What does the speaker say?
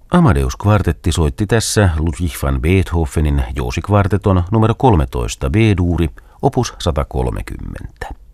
Amadeus-kvartetti soitti tässä Ludwig van Beethovenin Joosi-kvarteton numero 13 B-duuri, opus 130.